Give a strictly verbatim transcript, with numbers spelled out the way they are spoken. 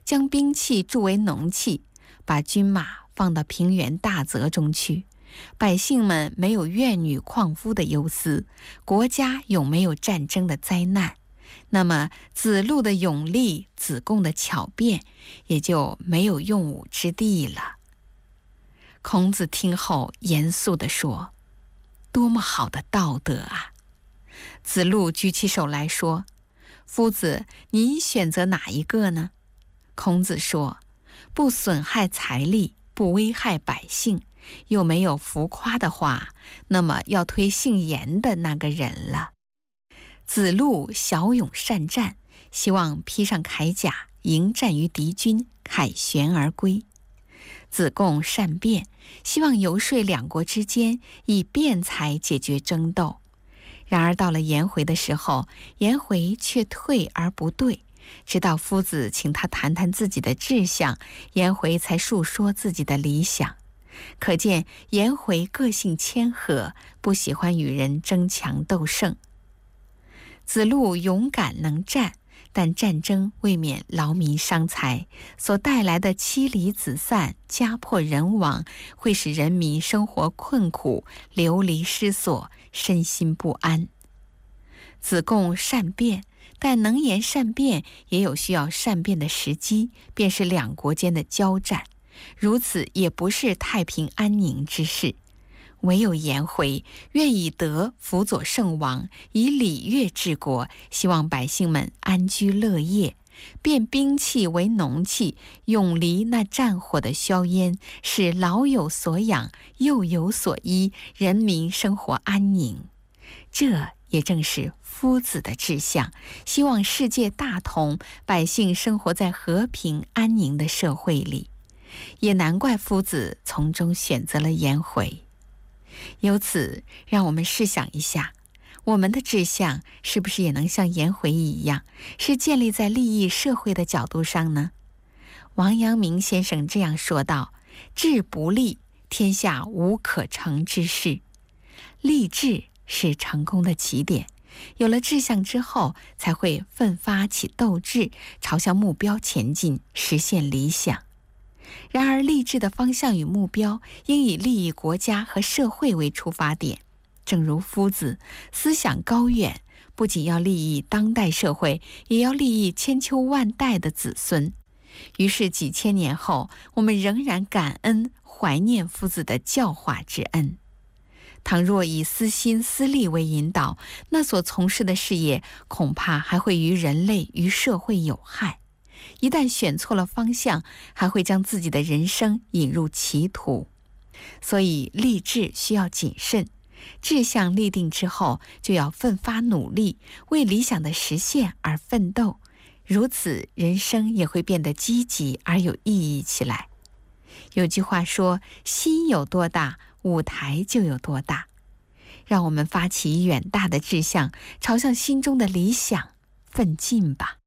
将兵器铸为农器，把军马放到平原大泽中去。百姓们没有怨女旷夫的忧思，国家永没有战争的灾难，那么子路的勇力，子贡的巧辩，也就没有用武之地了。孔子听后严肃地说：多么好的道德啊！子路举起手来说：夫子，你选择哪一个呢？孔子说：不损害财力，不危害百姓，又没有浮夸的话，那么要推姓严的那个人了。子路骁勇善战，希望披上铠甲，迎战于敌军，凯旋而归。子贡善辩，希望游说两国之间，以辩才解决争斗。然而到了颜回的时候，颜回却退而不对，直到夫子请他谈谈自己的志向，颜回才述说自己的理想。可见颜回个性谦和，不喜欢与人争强斗胜。子路勇敢能战，但战争未免劳民伤财，所带来的妻离子散、家破人亡，会使人民生活困苦，流离失所，身心不安。子贡善辩，但能言善辩也有需要善辩的时机，便是两国间的交战，如此也不是太平安宁之事。唯有颜回愿以德辅佐圣王，以礼乐治国，希望百姓们安居乐业，变兵器为农器，永离那战火的硝烟，使老有所养，幼有所依，人民生活安宁。这也正是夫子的志向，希望世界大同，百姓生活在和平安宁的社会里。也难怪夫子从中选择了颜回。由此让我们试想一下，我们的志向是不是也能像颜回一样，是建立在利益社会的角度上呢？王阳明先生这样说道：志不立，天下无可成之事。立志是成功的起点，有了志向之后，才会奋发起斗志，朝向目标前进，实现理想。然而立志的方向与目标应以利益国家和社会为出发点，正如夫子思想高远，不仅要利益当代社会，也要利益千秋万代的子孙。于是几千年后，我们仍然感恩怀念夫子的教化之恩。倘若以私心私利为引导，那所从事的事业恐怕还会于人类与社会有害。一旦选错了方向，还会将自己的人生引入歧途。所以立志需要谨慎，志向立定之后，就要奋发努力，为理想的实现而奋斗，如此人生也会变得积极而有意义起来。有句话说，心有多大，舞台就有多大。让我们发起远大的志向，朝向心中的理想奋进吧。